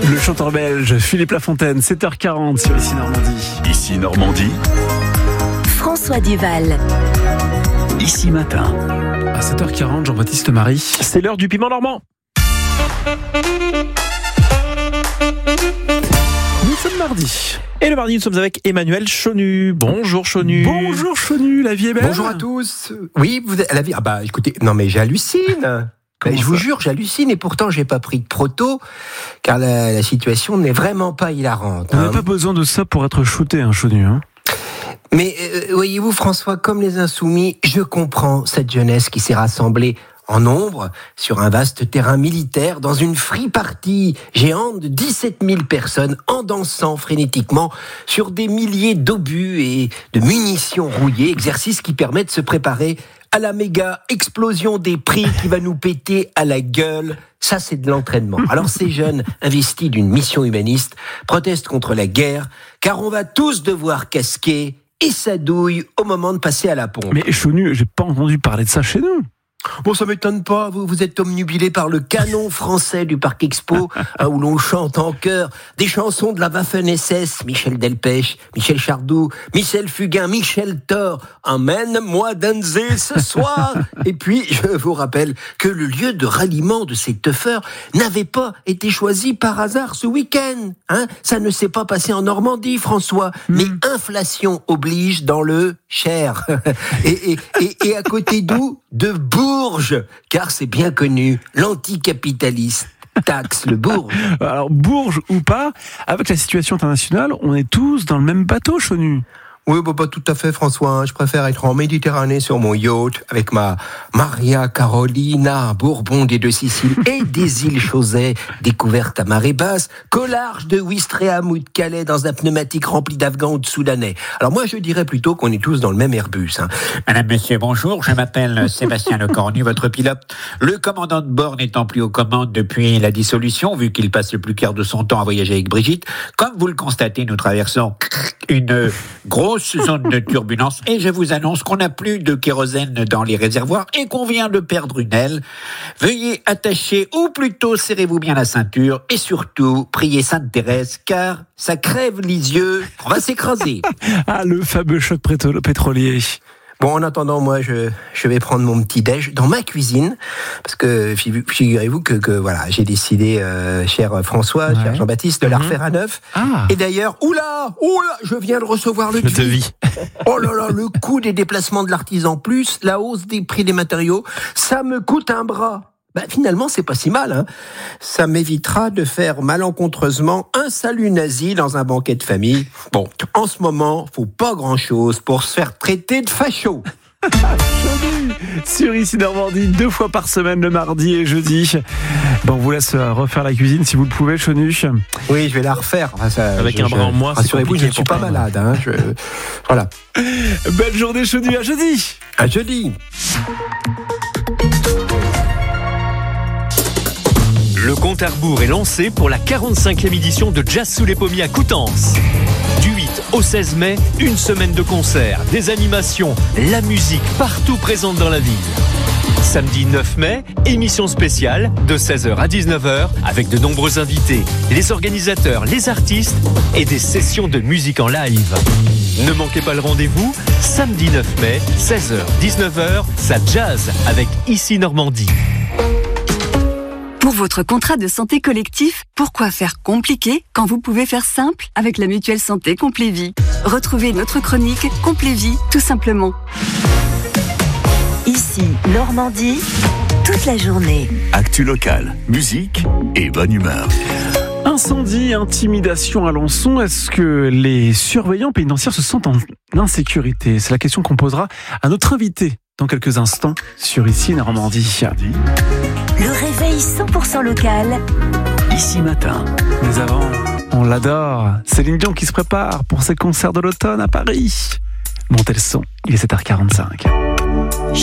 Le chanteur belge Philippe Lafontaine, 7h40 sur Ici Normandie. Ici Normandie. François Duval. Ici Matin. À 7h40, Jean-Baptiste Marie. C'est l'heure du piment normand. Nous sommes mardi. Et le mardi, nous sommes avec Emmanuel Chonu. Bonjour Chonu. Bonjour Chonu, la vie est belle. Bonjour à tous. Oui, la vie. Ah bah écoutez, non mais j'hallucine. Je vous jure, j'hallucine et pourtant j'ai pas pris de proto car la situation n'est vraiment pas hilarante. On n'a pas besoin de ça pour être shooté, Chonu. Mais voyez-vous François, comme les Insoumis, je comprends cette jeunesse qui s'est rassemblée en nombre sur un vaste terrain militaire dans une free party géante de 17 000 personnes en dansant frénétiquement sur des milliers d'obus et de munitions rouillées, exercice qui permet de se préparer à la méga explosion des prix qui va nous péter à la gueule. Ça, c'est de l'entraînement. Alors ces jeunes investis d'une mission humaniste protestent contre la guerre car on va tous devoir casquer et ça douille au moment de passer à la pompe. Mais Chonu, j'ai pas entendu parler de ça chez nous. Bon, ça m'étonne pas, vous êtes omnubilé par le canon français du Parc Expo, où l'on chante en chœur des chansons de la Waffen-SS, Michel Delpech, Michel Chardou, Michel Fugain, Michel Thor, emmène-moi danser ce soir. Et puis, je vous rappelle que le lieu de ralliement de ces teufeurs n'avait pas été choisi par hasard ce week-end. Ça ne s'est pas passé en Normandie, François, mais inflation oblige dans le Cher. Et à côté d'où? De Bourges, car c'est bien connu, l'anticapitaliste taxe le Bourges. Alors Bourges ou pas, avec la situation internationale, on est tous dans le même bateau, Chonu. Oui, pas tout à fait, François. Je préfère être en Méditerranée sur mon yacht avec ma Maria Carolina, Bourbon des deux Siciles et des îles Chausey, découvertes à marée basse, qu'au large de Ouistreham ou de Calais dans un pneumatique rempli d'Afghans ou de Soudanais. Alors moi, je dirais plutôt qu'on est tous dans le même Airbus. Madame, monsieur, bonjour. Je m'appelle Sébastien Lecornu, votre pilote. Le commandant de bord n'étant plus aux commandes depuis la dissolution, vu qu'il passe le plus clair de son temps à voyager avec Brigitte. Comme vous le constatez, nous traversons une grosse zone de turbulence et je vous annonce qu'on n'a plus de kérosène dans les réservoirs et qu'on vient de perdre une aile. Veuillez attacher ou plutôt serrez-vous bien la ceinture et surtout priez Sainte Thérèse car ça crève les yeux, on va s'écraser. Ah, le fameux choc pétrolier. Bon, en attendant, moi, je vais prendre mon petit déj dans ma cuisine, parce que figurez-vous que voilà, j'ai décidé, cher François, cher Jean-Baptiste, de la refaire à neuf. Ah. Et d'ailleurs, oula, je viens de recevoir le devis. Oh là là, le coût des déplacements de l'artisan plus la hausse des prix des matériaux, ça me coûte un bras. Finalement, c'est pas si mal, Ça m'évitera de faire malencontreusement un salut nazi dans un banquet de famille. Bon, en ce moment, faut pas grand-chose pour se faire traiter de facho. Sur Ici Normandie, 2 fois par semaine, le mardi et jeudi. On vous laisse refaire la cuisine si vous le pouvez, Chonu. Oui, je vais la refaire. Avec un bras en moins, rassurez-vous, je ne suis pas malade. Voilà. Belle journée, Chonu. À jeudi. À jeudi. Le compte à rebours est lancé pour la 45e édition de Jazz sous les pommiers à Coutances. Du 8 au 16 mai, une semaine de concerts, des animations, la musique partout présente dans la ville. Samedi 9 mai, émission spéciale de 16h à 19h avec de nombreux invités, les organisateurs, les artistes et des sessions de musique en live. Ne manquez pas le rendez-vous, samedi 9 mai, 16h, 19h, ça jazz avec Ici Normandie. Pour votre contrat de santé collectif, pourquoi faire compliqué quand vous pouvez faire simple avec la mutuelle santé Complévie? Retrouvez notre chronique Complévie tout simplement. Ici Normandie, toute la journée. Actu locale, musique et bonne humeur. Incendie, intimidation à Alençon, est-ce que les surveillants pénitentiaires se sentent en insécurité? C'est la question qu'on posera à notre invité dans quelques instants sur Ici Normandie. Le réveil 100% local. Ici Matin. Mais avant, on l'adore. Céline Dion qui se prépare pour ses concerts de l'automne à Paris. Montez le son, il est 7h45.